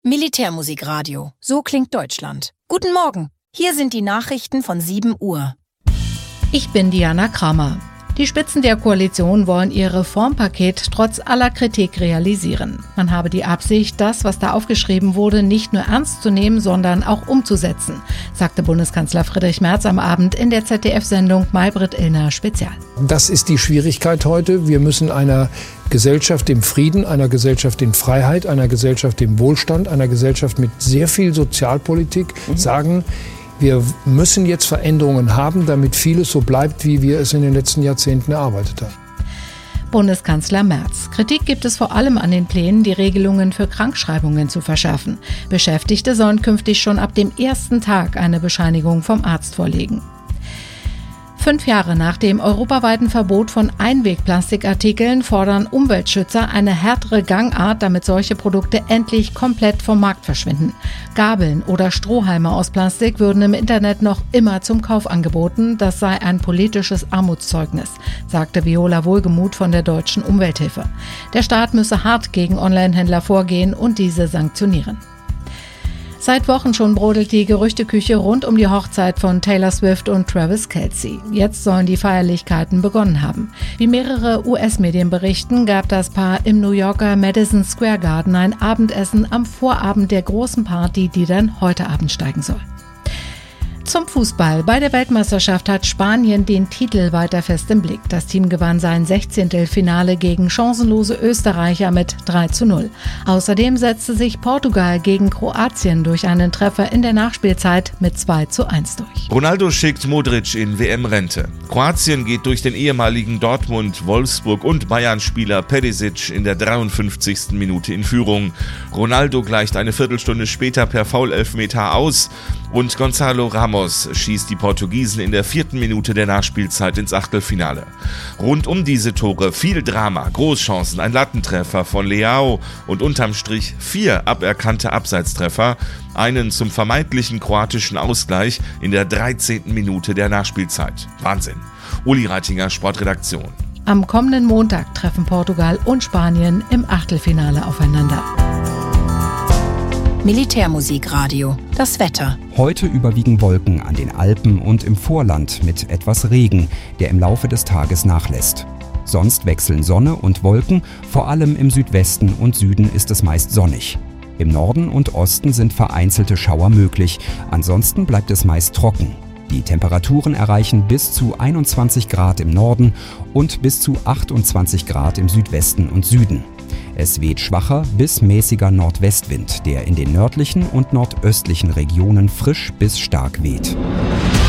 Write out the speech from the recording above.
Militärmusikradio. So klingt Deutschland. Guten Morgen. Hier sind die Nachrichten von 7 Uhr. Ich bin Diana Kramer. Die Spitzen der Koalition wollen ihr Reformpaket trotz aller Kritik realisieren. Man habe die Absicht, das, was da aufgeschrieben wurde, nicht nur ernst zu nehmen, sondern auch umzusetzen, sagte Bundeskanzler Friedrich Merz am Abend in der ZDF-Sendung Maybrit Illner Spezial. Das ist die Schwierigkeit heute. Wir müssen einer Gesellschaft im Frieden, einer Gesellschaft in Freiheit, einer Gesellschaft im Wohlstand, einer Gesellschaft mit sehr viel Sozialpolitik sagen, wir müssen jetzt Veränderungen haben, damit vieles so bleibt, wie wir es in den letzten Jahrzehnten erarbeitet haben. Bundeskanzler Merz. Kritik gibt es vor allem an den Plänen, die Regelungen für Krankschreibungen zu verschärfen. Beschäftigte sollen künftig schon ab dem ersten Tag eine Bescheinigung vom Arzt vorlegen. 5 Jahre nach dem europaweiten Verbot von Einwegplastikartikeln fordern Umweltschützer eine härtere Gangart, damit solche Produkte endlich komplett vom Markt verschwinden. Gabeln oder Strohhalme aus Plastik würden im Internet noch immer zum Kauf angeboten. Das sei ein politisches Armutszeugnis, sagte Viola Wohlgemuth von der Deutschen Umwelthilfe. Der Staat müsse hart gegen Onlinehändler vorgehen und diese sanktionieren. Seit Wochen schon brodelt die Gerüchteküche rund um die Hochzeit von Taylor Swift und Travis Kelce. Jetzt sollen die Feierlichkeiten begonnen haben. Wie mehrere US-Medien berichten, gab das Paar im New Yorker Madison Square Garden ein Abendessen am Vorabend der großen Party, die dann heute Abend steigen soll. Zum Fußball. Bei der Weltmeisterschaft hat Spanien den Titel weiter fest im Blick. Das Team gewann sein 16. Finale gegen chancenlose Österreicher mit 3:0. Außerdem setzte sich Portugal gegen Kroatien durch einen Treffer in der Nachspielzeit mit 2:1 durch. Ronaldo schickt Modric in WM-Rente. Kroatien geht durch den ehemaligen Dortmund, Wolfsburg und Bayern-Spieler Perisic in der 53. Minute in Führung. Ronaldo gleicht eine Viertelstunde später per Foul-Elfmeter aus und Gonzalo Ramos schießt die Portugiesen in der 4. Minute der Nachspielzeit ins Achtelfinale. Rund um diese Tore viel Drama, Großchancen, ein Lattentreffer von Leao und unterm Strich 4 aberkannte Abseitstreffer, einen zum vermeintlichen kroatischen Ausgleich in der 13. Minute der Nachspielzeit. Wahnsinn. Uli Reitinger, Sportredaktion. Am kommenden Montag treffen Portugal und Spanien im Achtelfinale aufeinander. Militärmusikradio. Das Wetter. Heute überwiegen Wolken an den Alpen und im Vorland mit etwas Regen, der im Laufe des Tages nachlässt. Sonst wechseln Sonne und Wolken, vor allem im Südwesten und Süden ist es meist sonnig. Im Norden und Osten sind vereinzelte Schauer möglich, ansonsten bleibt es meist trocken. Die Temperaturen erreichen bis zu 21 Grad im Norden und bis zu 28 Grad im Südwesten und Süden. Es weht schwacher bis mäßiger Nordwestwind, der in den nördlichen und nordöstlichen Regionen frisch bis stark weht.